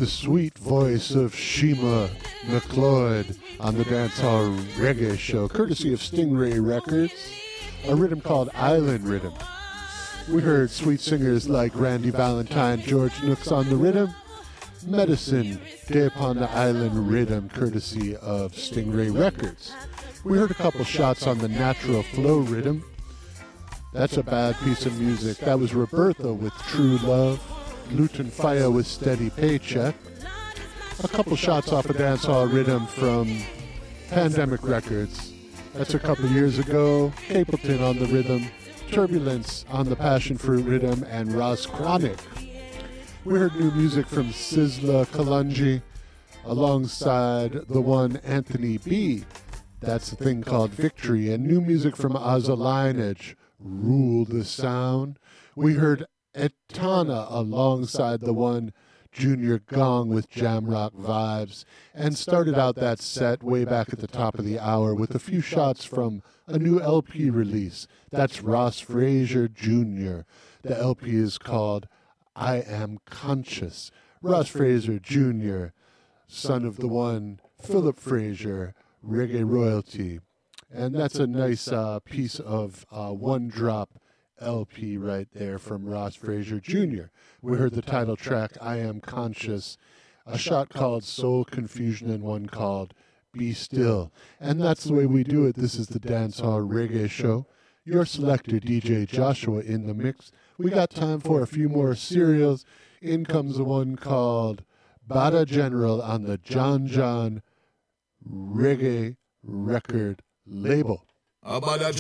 the sweet voice of Shima McLeod on the Dancehall Reggae Show, courtesy of Stingray Records, a rhythm called Island Rhythm. We heard sweet singers like Randy Valentine, George Nooks on the rhythm, Medicine, Day Upon the Island Rhythm, courtesy of Stingray Records. We heard a couple shots on the Natural Flow Rhythm. That's a bad piece of music. That was Roberta with True Love, Luton Fire with Steady Paycheck. A couple shots off of Dancehall Rhythm from Pandemic Records. That's a couple years ago. Capleton on the rhythm, Turbulence on the Passion Fruit Rhythm, and Ross Chronic. We heard new music from Sizzla Kalonji alongside the one Anthony B. That's a thing called Victory. And new music from Ozza Lineage, Rule the Sound. We heard Etana alongside the one Junior Gong with Jamrock Vibes, and started out that set way back at the top of the hour with a few shots from a new LP release. That's Ross Frazier Jr. The LP is called I Am Conscious. Ross Frazier Jr., son of the one Philip Frazier, reggae royalty. And that's a nice piece of one drop LP right there from Ross Frazier Jr. We heard the title track, I Am Conscious, a shot called Soul Confusion, and one called Be Still. And that's the way we do it. This is the Dancehall Reggae Show. Your selector, DJ Joshua, in the mix. We got time for a few more serials. In comes the one called Bada General on the John John Reggae record label. Bada